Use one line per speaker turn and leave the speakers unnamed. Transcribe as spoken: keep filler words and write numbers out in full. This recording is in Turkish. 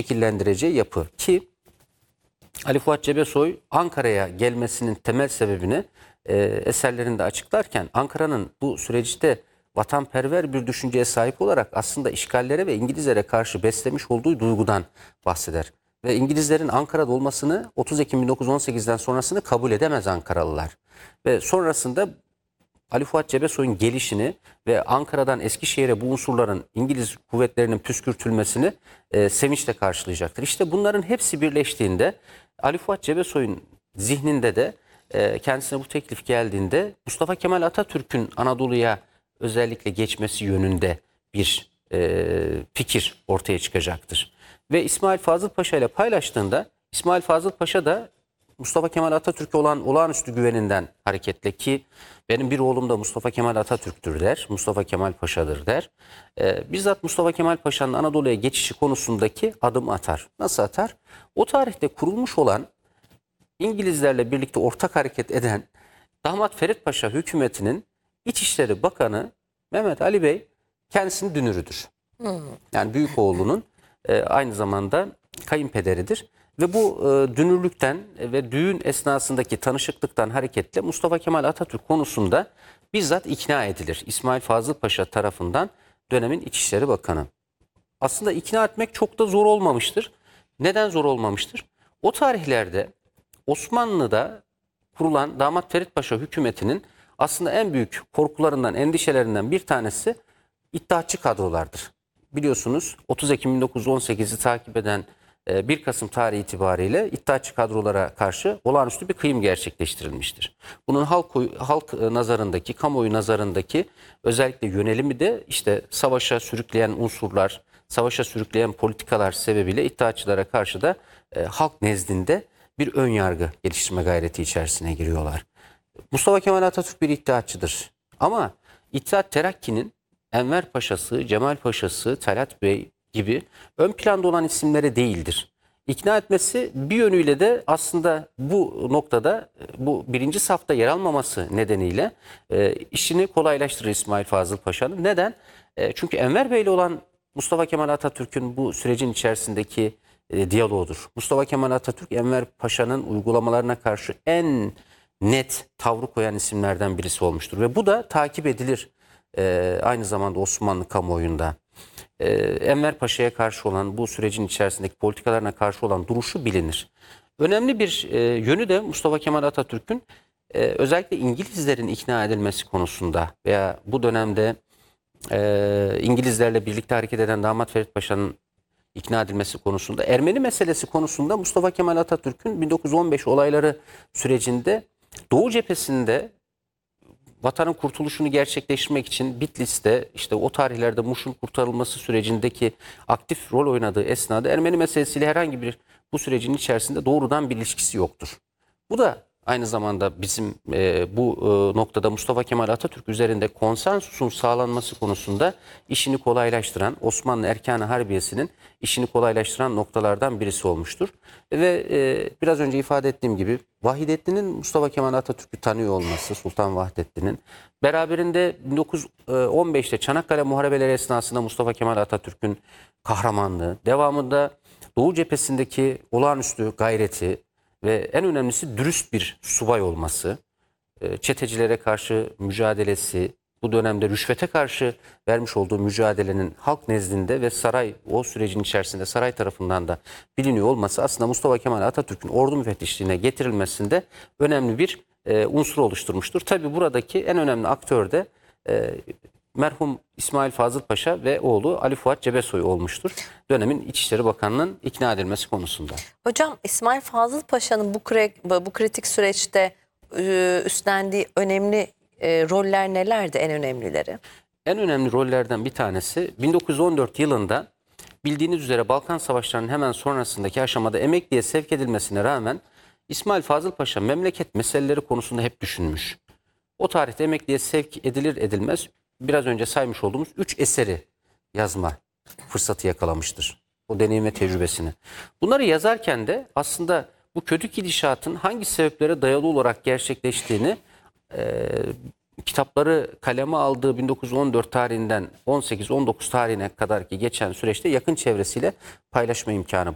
şekillendireceği yapı. Ki Ali Fuat Cebesoy Ankara'ya gelmesinin temel sebebini e, eserlerinde açıklarken Ankara'nın bu süreçte vatanperver bir düşünceye sahip olarak aslında işgallere ve İngilizlere karşı beslemiş olduğu duygudan bahseder. Ve İngilizlerin Ankara'da olmasını otuz Ekim bin dokuz yüz on sekizden sonrasını kabul edemez Ankaralılar. Ve sonrasında Ali Fuat Cebesoy'un gelişini ve Ankara'dan Eskişehir'e bu unsurların İngiliz kuvvetlerinin püskürtülmesini e, sevinçle karşılayacaktır. İşte bunların hepsi birleştiğinde Ali Fuat Cebesoy'un zihninde de e, kendisine bu teklif geldiğinde Mustafa Kemal Atatürk'ün Anadolu'ya özellikle geçmesi yönünde bir e, fikir ortaya çıkacaktır. Ve İsmail Fazıl Paşa ile paylaştığında İsmail Fazıl Paşa da Mustafa Kemal Atatürk'e olan olağanüstü güveninden hareketle ki benim bir oğlum da Mustafa Kemal Atatürk'tür der, Mustafa Kemal Paşa'dır der. Ee, bizzat Mustafa Kemal Paşa'nın Anadolu'ya geçişi konusundaki adım atar. Nasıl atar? O tarihte kurulmuş olan İngilizlerle birlikte ortak hareket eden Damat Ferit Paşa hükümetinin İçişleri Bakanı Mehmet Ali Bey kendisinin dünürüdür. Hmm. Yani büyük oğlunun e, aynı zamanda kayınpederidir. Ve bu e, dünürlükten ve düğün esnasındaki tanışıklıktan hareketle Mustafa Kemal Atatürk konusunda bizzat ikna edilir. İsmail Fazıl Paşa tarafından dönemin İçişleri Bakanı. Aslında ikna etmek çok da zor olmamıştır. Neden zor olmamıştır? O tarihlerde Osmanlı'da kurulan Damat Ferit Paşa hükümetinin aslında en büyük korkularından, endişelerinden bir tanesi İttihatçı kadrolardır. Biliyorsunuz otuz Ekim bin dokuz yüz on sekiz'i takip eden bir Kasım tarihi itibariyle İttihatçı kadrolara karşı olağanüstü bir kıyım gerçekleştirilmiştir. Bunun halk, halk nazarındaki, kamuoyu nazarındaki özellikle yönelimi de işte savaşa sürükleyen unsurlar, savaşa sürükleyen politikalar sebebiyle İttihatçılara karşı da e, halk nezdinde bir ön yargı geliştirme gayreti içerisine giriyorlar. Mustafa Kemal Atatürk bir İttihatçıdır. Ama İttihat Terakki'nin Enver Paşa'sı, Cemal Paşa'sı, Talat Bey gibi ön planda olan isimlere değildir. İkna etmesi bir yönüyle de aslında bu noktada bu birinci safta yer almaması nedeniyle e, işini kolaylaştırır İsmail Fazıl Paşa'nın. Neden? E, çünkü Enver Bey ile olan Mustafa Kemal Atatürk'ün bu sürecin içerisindeki e, diyaloğudur. Mustafa Kemal Atatürk Enver Paşa'nın uygulamalarına karşı en net tavrı koyan isimlerden birisi olmuştur. Ve bu da takip edilir e, aynı zamanda Osmanlı kamuoyunda. Ee, Enver Paşa'ya karşı olan bu sürecin içerisindeki politikalarına karşı olan duruşu bilinir. Önemli bir e, yönü de Mustafa Kemal Atatürk'ün e, özellikle İngilizlerin ikna edilmesi konusunda veya bu dönemde e, İngilizlerle birlikte hareket eden Damat Ferit Paşa'nın ikna edilmesi konusunda, Ermeni meselesi konusunda Mustafa Kemal Atatürk'ün bin dokuz yüz on beş olayları sürecinde Doğu cephesinde vatanın kurtuluşunu gerçekleştirmek için Bitlis'te işte o tarihlerde Muş'un kurtarılması sürecindeki aktif rol oynadığı esnada Ermeni meselesiyle herhangi bir bu sürecin içerisinde doğrudan bir ilişkisi yoktur. Bu da aynı zamanda bizim e, bu e, noktada Mustafa Kemal Atatürk üzerinde konsensusun sağlanması konusunda işini kolaylaştıran, Osmanlı Erkan-ı Harbiye'sinin işini kolaylaştıran noktalardan birisi olmuştur. Ve e, biraz önce ifade ettiğim gibi Vahidettin'in Mustafa Kemal Atatürk'ü tanıyor olması, Sultan Vahdettin'in beraberinde bin dokuz yüz on beşte Çanakkale Muharebeleri esnasında Mustafa Kemal Atatürk'ün kahramanlığı, devamında Doğu cephesindeki olağanüstü gayreti ve en önemlisi dürüst bir subay olması, çetecilere karşı mücadelesi, bu dönemde rüşvete karşı vermiş olduğu mücadelenin halk nezdinde ve saray o sürecin içerisinde saray tarafından da biliniyor olması aslında Mustafa Kemal Atatürk'ün ordu müfettişliğine getirilmesinde önemli bir e, unsur oluşturmuştur. Tabi buradaki en önemli aktör de e, merhum İsmail Fazıl Paşa ve oğlu Ali Fuat Cebesoy olmuştur. Dönemin İçişleri Bakanı'nın ikna edilmesi konusunda.
Hocam İsmail Fazıl Paşa'nın bu, bu kritik süreçte üstlendiği önemli e, roller nelerdi, en önemlileri?
En önemli rollerden bir tanesi bin dokuz yüz on dört yılında bildiğiniz üzere Balkan Savaşları'nın hemen sonrasındaki aşamada emekliye sevk edilmesine rağmen İsmail Fazıl Paşa memleket meseleleri konusunda hep düşünmüş. O tarihte emekliye sevk edilir edilmez biraz önce saymış olduğumuz üç eseri yazma fırsatı yakalamıştır. O deneyim ve tecrübesini. Bunları yazarken de aslında bu kötü gidişatın hangi sebeplere dayalı olarak gerçekleştiğini e, kitapları kaleme aldığı bin dokuz yüz on dört tarihinden on sekiz on dokuz tarihine kadar ki geçen süreçte yakın çevresiyle paylaşma imkanı